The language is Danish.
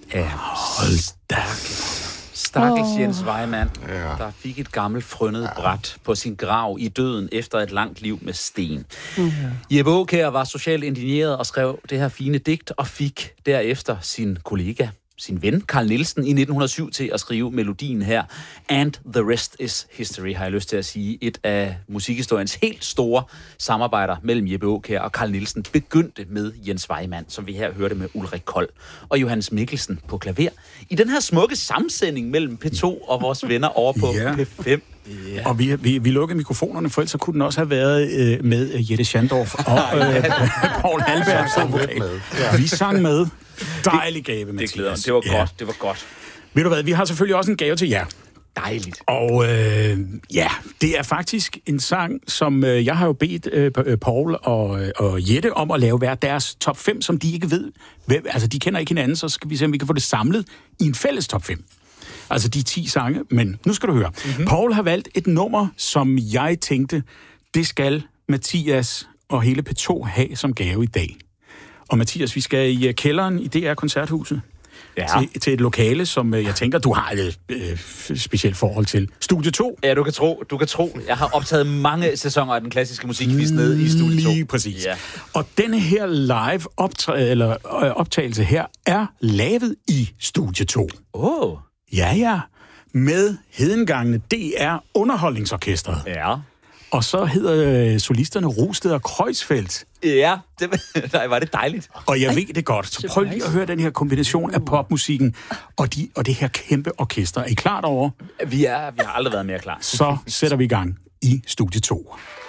Ja, stakkels Jens Vejmand, der fik et gammelt fryndet bræt på sin grav i døden efter et langt liv med sten. Jeppe Aakjær var socialt indigneret og skrev det her fine digt, og fik derefter sin kollega, sin ven Carl Nielsen i 1907 til at skrive melodien her. And the rest is history, har jeg lyst til at sige. Et af musikhistoriens helt store samarbejder mellem Jeppe Aakjær og Carl Nielsen begyndte med Jens Vejmand, som vi her hørte med Ulrik Kold og Johannes Mikkelsen på klaver. I den her smukke sammensætning mellem P2 og vores venner over på P5. Yeah. Og vi lukkede mikrofonerne, for ellers så kunne den også have været med Jette Schandorf og Paul Halberg som vokal. Vi sang med. Dejlig gave, Mathias. Det glæder mig. Det var godt, det var godt. Ved du hvad, vi har selvfølgelig også en gave til jer. Dejligt. Og det er faktisk en sang, som jeg har jo bedt Paul og Jette om at lave hver deres top 5, som de ikke ved. Altså, de kender ikke hinanden, så skal vi se, om vi kan få det samlet i en fælles top 5. Altså de 10 sange, men nu skal du høre. Paul har valgt et nummer, som jeg tænkte, det skal Mathias og hele P2 have som gave i dag. Og Mathias, vi skal i kælderen i DR Koncerthuset. Ja. Til et lokale, som jeg tænker, du har et specielt forhold til. Studie 2. Ja, du kan tro. Jeg har optaget mange sæsoner af den klassiske musikquiz nede i Studie 2. Lige præcis. Ja. Og denne her live optagelse her er lavet i Studie 2. Ja. Med hedengangene DR Underholdningsorkestret. Ja. Og så hedder solisterne Rosted og Kreuzfeldt. Ja, var det dejligt. Og jeg ved det godt. Så prøv lige at høre den her kombination af popmusikken og det her kæmpe orkester. Er I klar derovre? Vi har aldrig været mere klar. Så sætter vi i gang i Studie 2.